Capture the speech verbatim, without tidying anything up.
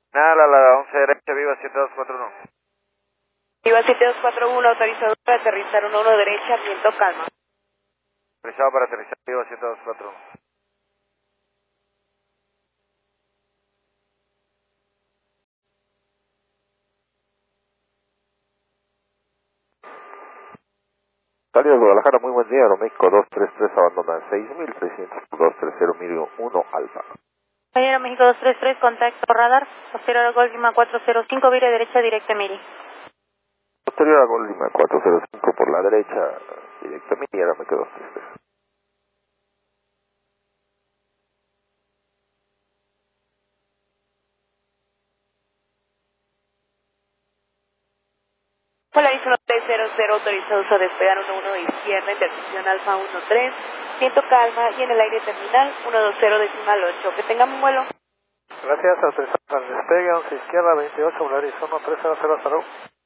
Nada, la once derecha, viva siete dos cuatro uno. Viva siete dos cuatro uno, autorizado para aterrizar uno uno derecha, viento calma. Autorizado para aterrizar, viva siete dos cuatro uno. Salida de Guadalajara, muy buen día, Aeroméxico dos tres tres, abandona seis mil seiscientos dos treinta, Mirio uno Alfa. Aeroméxico dos tres tres, contacto radar, posterior a Gol Lima cuatro cero cinco, vire derecha, directa Miri. Posterior a Gol Lima cuatro cero cinco por la derecha, directo Miri, Aeroméxico dos tres tres. Hola, aviso tres cero cero, autorizado a despegar uno uno de izquierda, intersección Alfa uno tres, viento calma y en el aire terminal uno dos cero decimal ocho. Que tengamos un vuelo. Gracias, autorizado para el despegue, once izquierda, veintiocho, Horizonte tres cero cero cero.